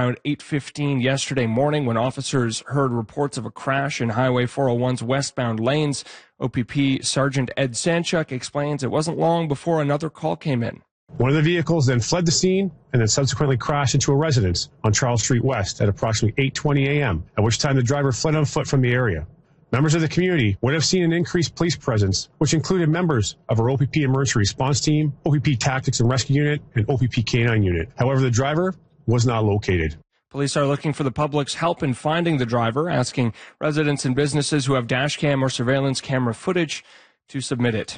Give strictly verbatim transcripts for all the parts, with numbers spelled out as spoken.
around eight fifteen yesterday morning when officers heard reports of a crash in Highway four oh one's westbound lanes. O P P Sergeant Ed Sanchuk explains it wasn't long before another call came in. One of the vehicles then fled the scene and then subsequently crashed into a residence on Charles Street West at approximately eight twenty a.m., at which time the driver fled on foot from the area. Members of the community would have seen an increased police presence, which included members of our O P P Emergency Response Team, O P P Tactics and Rescue Unit, and O P P K nine Unit. However, the driver was not located. Police are looking for the public's help in finding the driver, asking residents and businesses who have dash cam or surveillance camera footage to submit it.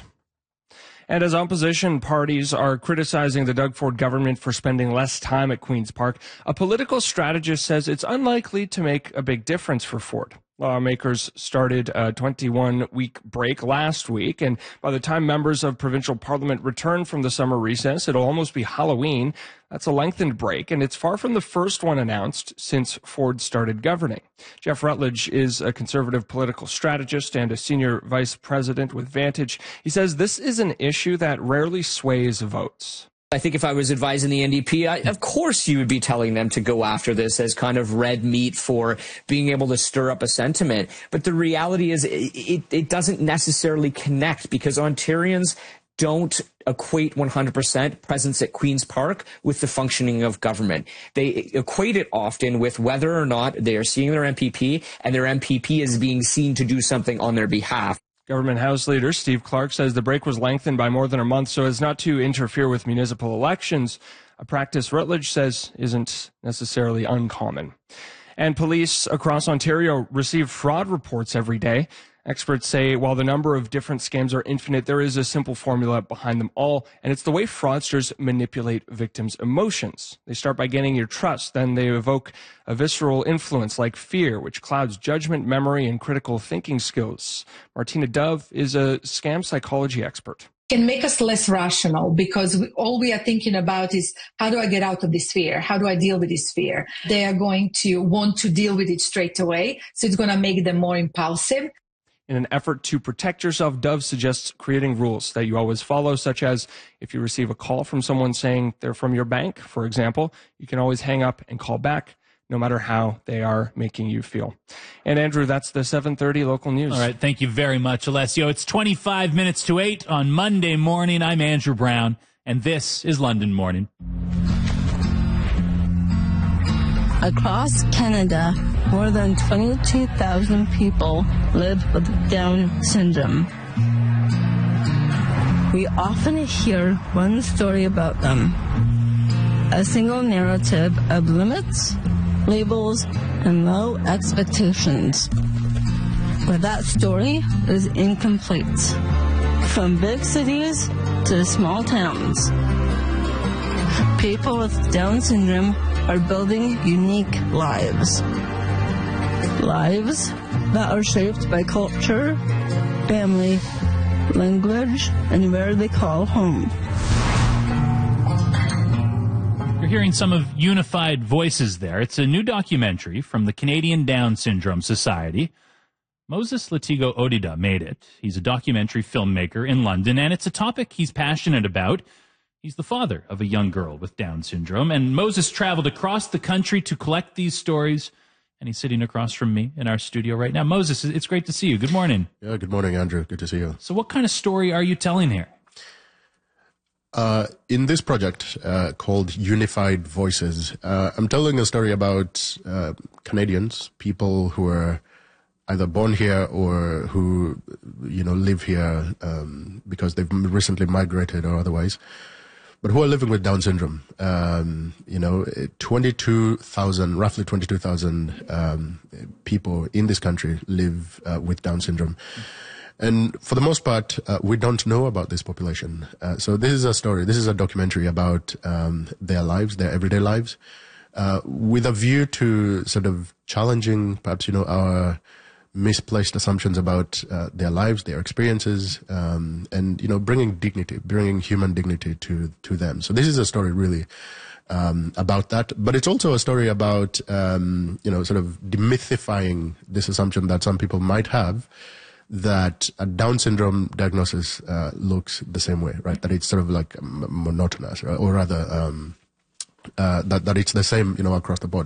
And as opposition parties are criticizing the Doug Ford government for spending less time at Queen's Park, a political strategist says it's unlikely to make a big difference for Ford. Lawmakers started a twenty-one week break last week, and by the time members of provincial parliament return from the summer recess, it'll almost be Halloween. That's a lengthened break, and it's far from the first one announced since Ford started governing. Jeff Rutledge is a conservative political strategist and a senior vice president with Vantage. He says this is an issue that rarely sways votes. I think if I was advising the N D P, I, of course you would be telling them to go after this as kind of red meat for being able to stir up a sentiment. But the reality is it, it, it doesn't necessarily connect because Ontarians don't equate one hundred percent presence at Queen's Park with the functioning of government. They equate it often with whether or not they are seeing their M P P and their M P P is being seen to do something on their behalf. Government House Leader Steve Clark says the break was lengthened by more than a month so as not to interfere with municipal elections, a practice Rutledge says isn't necessarily uncommon. And police across Ontario receive fraud reports every day. Experts say while the number of different scams are infinite, there is a simple formula behind them all, and it's the way fraudsters manipulate victims' emotions. They start by gaining your trust, then they evoke a visceral influence like fear, which clouds judgment, memory, and critical thinking skills. Martina Dove is a scam psychology expert. Can make us less rational because we, all we are thinking about is how do I get out of this fear? How do I deal with this fear? They are going to want to deal with it straight away, so it's going to make them more impulsive. In an effort to protect yourself, Dove suggests creating rules that you always follow, such as if you receive a call from someone saying they're from your bank, for example, you can always hang up and call back, no matter how they are making you feel. And Andrew, that's the seven thirty local news. All right, thank you very much, Alessio. It's twenty-five minutes to eight on Monday morning. I'm Andrew Brown, and this is London Morning. Across Canada, more than twenty-two thousand people live with Down syndrome. We often hear one story about them. A single narrative of limits, labels, and low expectations. But that story is incomplete. From big cities to small towns, people with Down syndrome are building unique lives. Lives that are shaped by culture, family, language, and where they call home. You're hearing some of Unified Voices there. It's a new documentary from the Canadian Down Syndrome Society. Moses Latigo Odida made it. He's a documentary filmmaker in London, and it's a topic he's passionate about. He's the father of a young girl with Down syndrome, and Moses traveled across the country to collect these stories, and he's sitting across from me in our studio right now. Moses, it's great to see you. Good morning. Yeah, good morning, Andrew. Good to see you. So what kind of story are you telling here? Uh, in this project uh, called Unified Voices, uh, I'm telling a story about uh, Canadians, people who are either born here or who, you know, live here um, because they've recently migrated or otherwise, but who are living with Down syndrome. Um, you know, twenty-two thousand, roughly twenty-two thousand um, people in this country live uh, with Down syndrome. And for the most part, uh, we don't know about this population. Uh, so this is a story, this is a documentary about um, their lives, their everyday lives, uh, with a view to sort of challenging, perhaps, you know, our misplaced assumptions about uh, their lives, their experiences, um, and, you know, bringing dignity, bringing human dignity to, to them. So this is a story really um, about that. But it's also a story about, um, you know, sort of demythifying this assumption that some people might have that a Down syndrome diagnosis uh, looks the same way, right? That it's sort of like monotonous, or, or rather, um, uh, that, that it's the same, you know, across the board.